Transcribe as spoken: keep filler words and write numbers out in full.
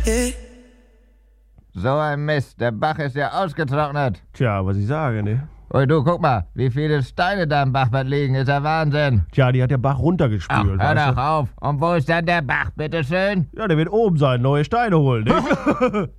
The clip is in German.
So ein Mist, der Bach ist ja ausgetrocknet. Tja, was ich sage, ne? Ui, du, guck mal, wie viele Steine da im Bachbett liegen, ist ja Wahnsinn. Tja, die hat der Bach runtergespült. Ach, hör weißt doch du? auf. Und wo ist dann der Bach, bitteschön? Ja, der wird oben sein, neue Steine holen, ne?